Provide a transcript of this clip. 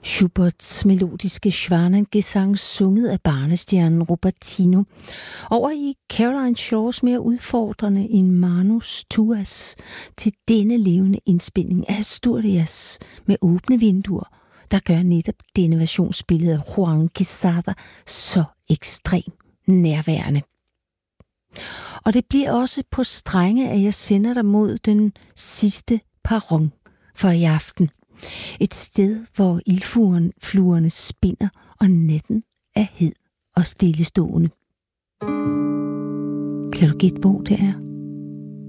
Schuberts melodiske Schwanengesang sunget af barnestjernen Robertino. Over i Caroline Shaws mere udfordrende In Manus Tuas til denne levende indspilning af Asturias med åbne vinduer, der gør netop denne versionsbillede af Juan Quezada så ekstremt nærværende. Og det bliver også på strenge, at jeg sender dig mod den sidste perron for i aften. Et sted, hvor ildfluerne spinder, og natten er hed og stillestående. Kan du gætte, hvor det er?